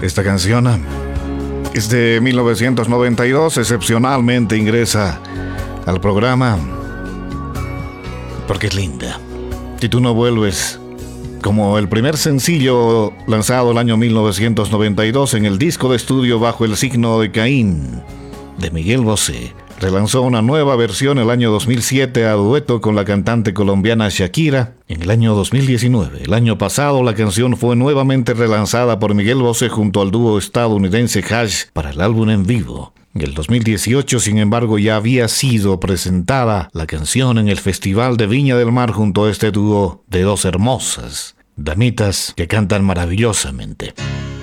Esta canción es de 1992, excepcionalmente ingresa al programa porque es linda. Si tú no vuelves, como el primer sencillo lanzado el año 1992 en el disco de estudio Bajo el signo de Caín de Miguel Bosé. Relanzó una nueva versión el año 2007 a dueto con la cantante colombiana Shakira en el año 2019. El año pasado la canción fue nuevamente relanzada por Miguel Bosé junto al dúo estadounidense Hash para el álbum en vivo. En el 2018, sin embargo, ya había sido presentada la canción en el Festival de Viña del Mar junto a este dúo de dos hermosas damitas que cantan maravillosamente.